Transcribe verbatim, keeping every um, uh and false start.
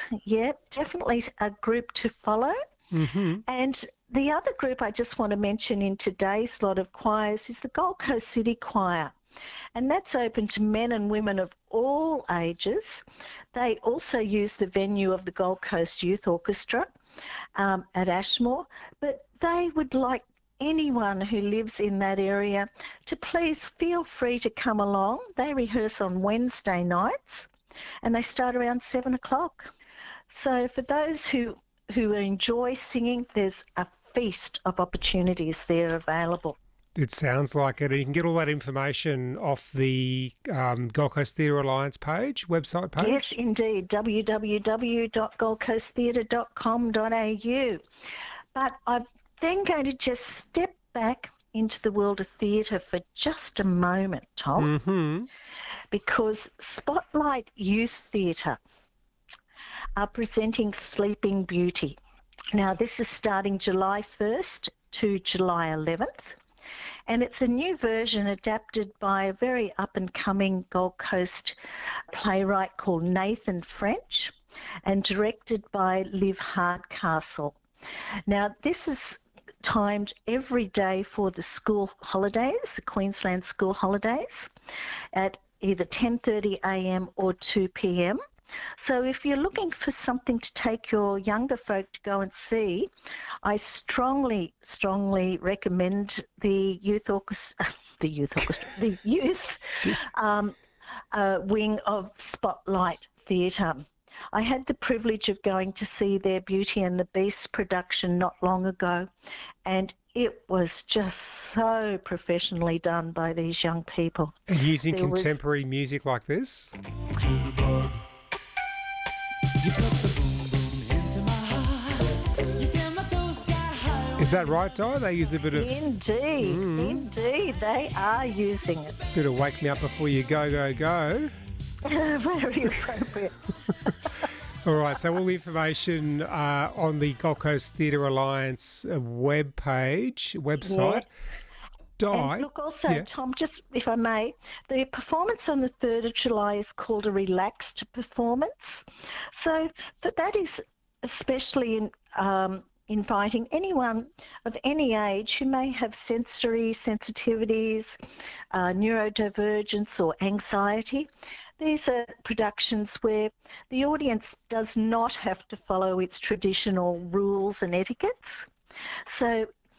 Yeah, definitely a group to follow. Mm-hmm. And the other group I just want to mention in today's lot of choirs is the Gold Coast City Choir. And that's open to men and women of all ages. They also use the venue of the Gold Coast Youth Orchestra um, at Ashmore, but they would like anyone who lives in that area to please feel free to come along. They rehearse on Wednesday nights and they start around seven o'clock. So for those who, who enjoy singing, there's a feast of opportunities there available. It sounds like it. And you can get all that information off the um, Gold Coast Theatre Alliance page, website page? Yes, indeed, w w w dot gold coast theatre dot com dot a u. But I'm then going to just step back into the world of theatre for just a moment, Tom, Mm-hmm. because Spotlight Youth Theatre are presenting Sleeping Beauty. Now, this is starting July first to July eleventh. And it's a new version adapted by a very up-and-coming Gold Coast playwright called Nathan French and directed by Liv Hardcastle. Now, this is timed every day for the school holidays, the Queensland school holidays, at either ten thirty a m or two p m. So if you're looking for something to take your younger folk to go and see, I strongly, strongly recommend the youth orchestra, the youth orchestra, the youth um, uh, wing of Spotlight Theatre. I had the privilege of going to see their Beauty and the Beast production not long ago, and it was just so professionally done by these young people. And using There was- contemporary music like this? Is that right, Di? They use a bit of Indeed, Mm. indeed, they are using it. bit of Wake Me Up Before You Go, Go, Go. Very appropriate. All right, so all the information uh, on the Gold Coast Theatre Alliance uh, web page, website. Di, And look, also, yeah. Tom, just if I may, the performance on the third of July is called a relaxed performance. So that, that is especially in, um, inviting anyone of any age who may have sensory sensitivities, uh, neurodivergence or anxiety. These are productions where the audience does not have to follow its traditional rules and etiquettes. So